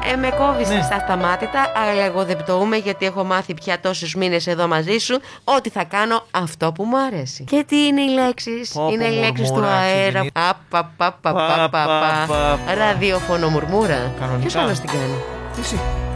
Με κόβεις Ναι. στα σταμάτητα, αλλά εγώ δεν πτωούμε γιατί έχω μάθει πια τόσους μήνες εδώ μαζί σου ότι θα κάνω αυτό που μου αρέσει. Και τι είναι οι λέξεις? Πω, πω, Είναι οι λέξεις του μουρμούρα, αέρα. ξεκινεί. Ραδιοφωνομουρμούρα. Κανονικά. Ποιος άλλος την κάνει? Εσύ.